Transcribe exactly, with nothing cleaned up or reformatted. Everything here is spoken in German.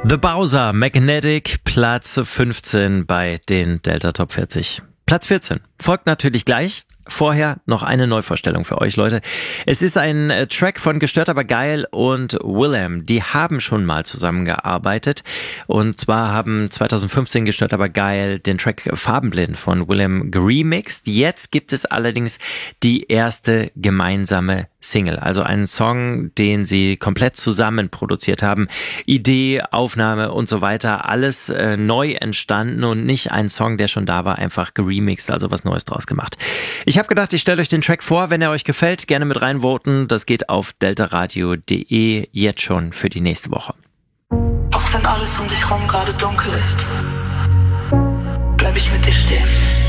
The Bowser, Magnetic, Platz fünfzehn bei den Delta Top vierzig. Platz vierzehn folgt natürlich gleich. Vorher noch eine Neuvorstellung für euch, Leute. Es ist ein Track von Gestört aber geil und Willem. Die haben schon mal zusammengearbeitet. Und zwar haben zwanzig fünfzehn Gestört aber geil den Track Farbenblind von Willem geremixed. Jetzt gibt es allerdings die erste gemeinsame Single. Also einen Song, den sie komplett zusammen produziert haben. Idee, Aufnahme und so weiter. Alles äh, neu entstanden und nicht ein Song, der schon da war, einfach geremixed, also was Neues draus gemacht. Ich habe gedacht, ich stelle euch den Track vor. Wenn er euch gefällt, gerne mit reinvoten. Das geht auf deltaradio punkt de jetzt schon für die nächste Woche. Auch wenn alles um dich rum gerade dunkel ist, bleib ich mit dir stehen.